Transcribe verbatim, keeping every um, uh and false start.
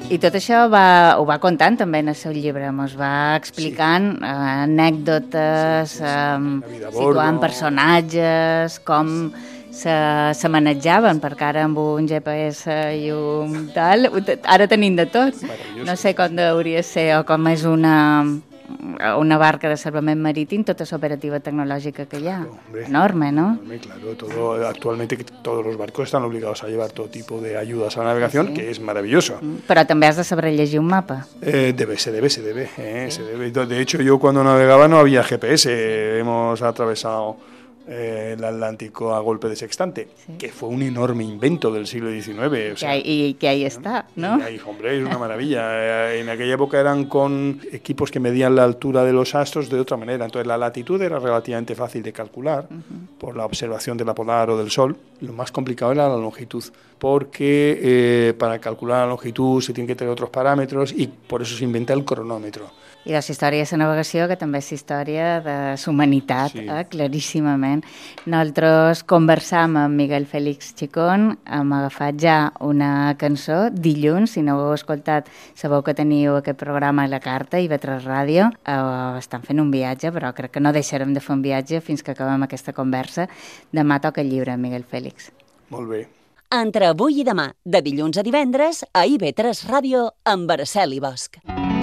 I tot això va, ho va contant també en el seu llibre, ens va explicant sí. uh, anècdotes, sí, sí, sí. Um, situant personatges, com se, se manejaven, perquè ara amb un G P S i un tal, ara tenim de tot. No sé com hauria de ser o com és una... una barca de salvament marítim, tota esa operativa tecnológica que ya, hombre, enorme, ¿no? Enorme, claro. Todo, actualmente todos los barcos están obligados a llevar todo tipo de ayudas a la navegación, sí. que es maravilloso. Pero también has de saber llegir un mapa. Eh, debe, se debe, se debe, eh, sí. se debe. De hecho, yo cuando navegaba no había G P S, hemos atravesado Eh, el Atlántico a golpe de sextante, sí. que fue un enorme invento del siglo diecinueve. O sea, y, ahí, y que ahí está, ¿no? Y ahí, hombre, es una maravilla. En aquella época eran con equipos que medían la altura de los astros de otra manera. Entonces la latitud era relativamente fácil de calcular uh-huh. por la observación de la polar o del sol. Lo más complicado era la longitud, porque eh, para calcular la longitud se tienen que tener otros parámetros y por eso se inventa el cronòmetre. I la història de la navegació, que també és història de la humanitat, sí. eh, claríssimament. Nosaltres conversam amb Miguel Félix Chicón, hem agafat ja una cançó, dilluns, si no ho heu escoltat, sabeu que teniu aquest programa a la carta, i Vetres Ràdio, eh, estan fent un viatge, però crec que no deixarem de fer un viatge fins que acabem aquesta conversa. Demà toca el llibre, Miguel Félix. Molt bé. Entre avui i demà, de dilluns a divendres, a I V tres Ràdio, amb Araceli Bosch.